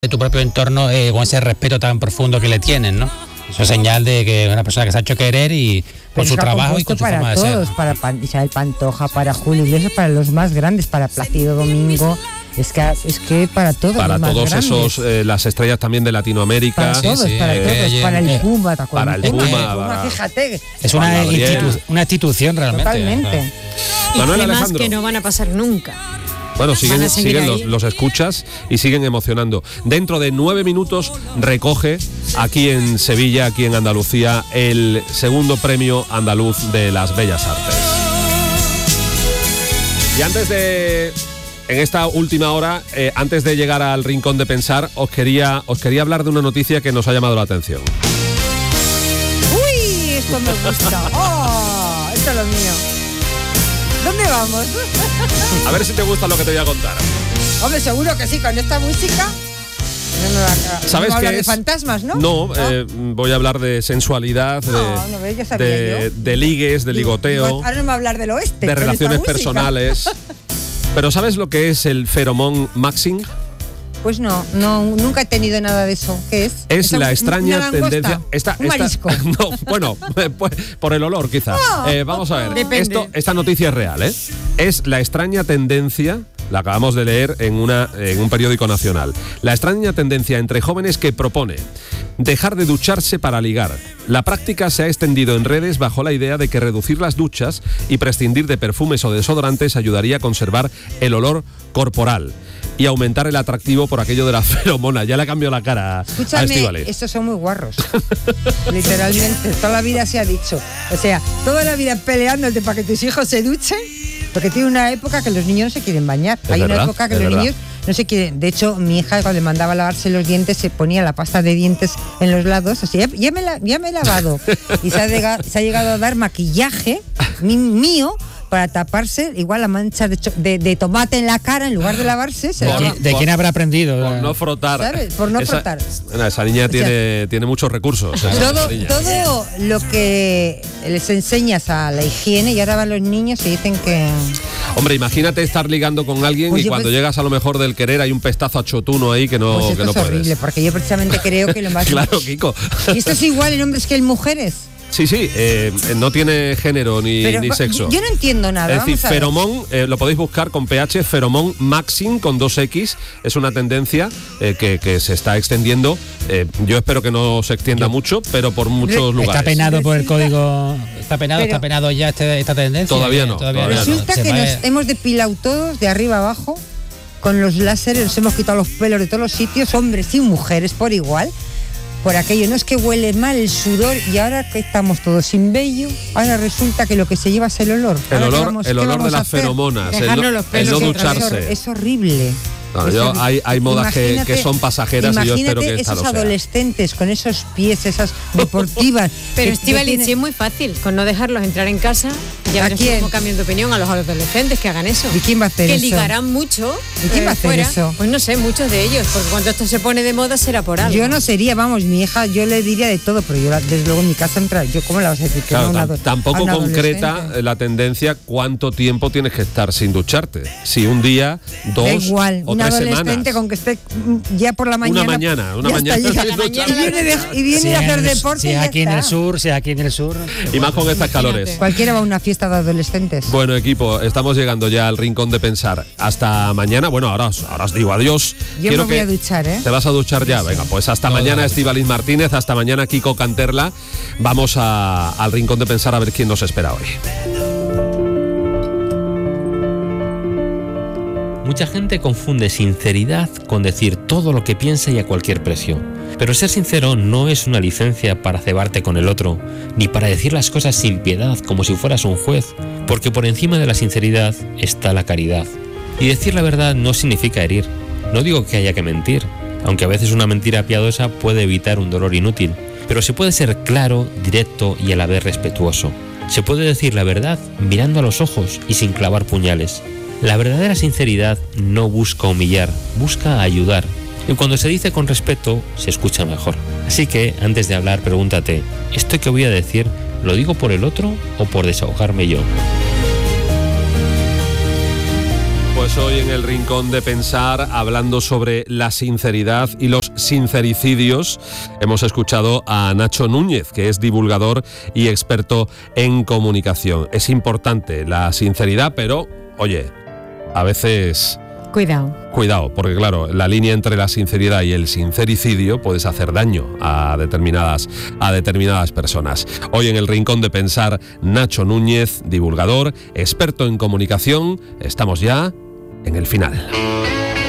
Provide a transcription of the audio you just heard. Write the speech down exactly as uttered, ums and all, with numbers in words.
de tu propio entorno eh, con ese respeto tan profundo que le tienen, ¿no? Eso es señal de que es una persona que se ha hecho querer y con su trabajo y con su forma de ser. Para todos, para Pan, Isabel Pantoja, para Julio Iglesias, para los más grandes, para Plácido Domingo. Es que, es que para todos Para los más todos grandes. esos, eh, las estrellas también de Latinoamérica. Para todos, sí, para eh, todos, eh, para eh, el Puma, ¿te acuerdas? para el Puma, Puma, Puma, para- fíjate. Es una, Juan Gabriel. institu- una institución realmente. Totalmente. Y Manuel temas Alejandro. que no van a pasar nunca. Bueno, siguen, Van a seguir siguen ahí. los, los escuchas y siguen emocionando. Dentro de nueve minutos recoge aquí en Sevilla, aquí en Andalucía, el segundo premio andaluz de las Bellas Artes. Y antes de, en esta última hora, eh, antes de llegar al rincón de pensar, os quería, os quería hablar de una noticia que nos ha llamado la atención. Uy, esto me gusta. Oh, esto es lo mío. ¿Dónde vamos? A ver si te gusta lo que te voy a contar. Hombre, seguro que sí, con esta música. No me va a, ¿Sabes no me va a qué hablar de es? fantasmas, ¿no? No, eh, voy a hablar de sensualidad, de, No, no, ya sabía de, yo. de ligues, de ligoteo, Digo, ahora no me va a hablar del oeste. de con relaciones esta música. personales. Pero ¿sabes lo que es el feromón maxing? Pues no, no, nunca he tenido nada de eso. ¿Qué es? Es ¿Esa- la extraña una langosta? tendencia. Esta, Un esta- marisco. no, bueno, pues, por el olor quizá. Eh, vamos a ver. Depende. Esto, esta noticia es real, ¿eh? Es la extraña tendencia. La acabamos de leer en, una, en un periódico nacional. La extraña tendencia entre jóvenes que propone dejar de ducharse para ligar. La práctica se ha extendido en redes bajo la idea de que reducir las duchas y prescindir de perfumes o desodorantes ayudaría a conservar el olor corporal y aumentar el atractivo por aquello de la feromona. Ya le cambió la cara a Escúchame, Estíbaliz. estos son muy guarros. Literalmente, toda la vida se ha dicho. O sea, toda la vida peleándote para que tus hijos se duchen, porque tiene una época que los niños no se quieren bañar. Es Hay verdad, una época que es los verdad. niños no se quieren. De hecho, mi hija cuando le mandaba a lavarse los dientes se ponía la pasta de dientes en los lados. Así, ya, ya me, la- ya me he lavado. Y se ha, llega- se ha llegado a dar maquillaje mi- mío para taparse igual la mancha de, cho- de, de tomate en la cara en lugar de lavarse. Se ¿De, la Por- va- quién, de quién habrá aprendido? Por no frotar. ¿Sabes? Por no esa, frotar. Bueno, esa niña tiene, tiene muchos recursos. esa Todo, niña. todo lo que les enseñas a la higiene y ahora van los niños y dicen que... Hombre, imagínate estar ligando con alguien Pues y yo cuando pues- llegas a lo mejor del querer hay un pestazo a chotuno ahí que no, Pues que esto no es puedes. horrible, porque yo precisamente creo que lo más... Claro, Kiko. Y esto es igual en hombres que en mujeres. Sí, sí, eh, no tiene género ni, Pero ni va- sexo. yo no entiendo nada. Es decir, vamos a ver. feromón, eh, lo podéis buscar con pH, feromón maxing con dos X, es una tendencia eh, que, que se está extendiendo. Eh, yo espero que no se extienda mucho, pero por muchos lugares. Está penado por el código. Está penado, Pero- está penado ya este- esta tendencia. Todavía que no, todavía no. Resulta Se que va a- nos hemos depilado todos de arriba abajo con los láseres, nos hemos quitado los pelos de todos los sitios, hombres y mujeres por igual. Por aquello, no es que huele mal el sudor y ahora que estamos todos sin vello, ahora resulta que lo que se lleva es el olor. El Ahora, ¿qué olor, vamos- el qué olor vamos de a las hacer? feromonas, el, Dejarnos no- los el pelos no en Es hor- ducharse. Es horrible. No, Es yo- horrible. hay- hay modas que- Imagínate- que son pasajeras y yo espero que imagínate esta lo esos sea. adolescentes con esos pies, esas deportivas. Pero que- que Estíbaliz, tienen- sí es muy fácil. Con no dejarlos entrar en casa, ya ¿A verás quién? cómo cambian de opinión a los adolescentes que hagan eso. ¿Y quién va a hacer que eso? ligarán mucho. ¿Y quién eh, va a hacer fuera. eso? Pues no sé, muchos de ellos. Porque cuando esto se pone de moda será por algo. Yo no sería, vamos, mi hija, yo le diría de todo, pero yo la- desde luego en mi casa entra, yo cómo la vas a decir que Claro, no a tam- un ado- a tampoco un concreta adolescente? eh, la tendencia cuánto tiempo tienes que estar sin ducharte. Si un día, dos Da igual, o un tres adolescente semanas. con que esté mm, ya por la mañana. Una mañana, una ya está, mañana llega- sin La mañana y viene, de- y viene Si a es hacer en el- deporte si y es ya aquí en está. el sur, si es aquí en el sur. Y más con estas calores. Cualquiera va a una fiesta de adolescentes. Bueno, equipo, estamos llegando ya al rincón de pensar. Hasta mañana. Bueno, ahora, os- ahora os digo adiós. Yo Quiero me voy que- a duchar, ¿eh? ¿Te vas a duchar ya? Venga, pues hasta mañana Estíbaliz Martínez, hasta mañana Kiko Canterla. Vamos a- al rincón de pensar a ver quién nos espera hoy. Mucha gente confunde sinceridad con decir todo lo que piensa y a cualquier precio. Pero ser sincero no es una licencia para cebarte con el otro, ni para decir las cosas sin piedad como si fueras un juez, porque por encima de la sinceridad está la caridad. Y decir la verdad no significa herir. No digo que haya que mentir, aunque a veces una mentira piadosa puede evitar un dolor inútil, pero se puede ser claro, directo y a la vez respetuoso. Se puede decir la verdad mirando a los ojos y sin clavar puñales. La verdadera sinceridad no busca humillar, busca ayudar. Y cuando se dice con respeto, se escucha mejor. Así que, antes de hablar, pregúntate, ¿esto que voy a decir, lo digo por el otro o por desahogarme yo? Pues hoy en el Rincón de Pensar, hablando sobre la sinceridad y los sincericidios, hemos escuchado a Nacho Núñez, que es divulgador y experto en comunicación. Es importante la sinceridad, pero, oye, a veces... Cuidado. Cuidado, porque claro, la línea entre la sinceridad y el sincericidio puedes hacer daño a determinadas, a determinadas personas. Hoy en el Rincón de Pensar, Nacho Núñez, divulgador, experto en comunicación. Estamos ya en el final.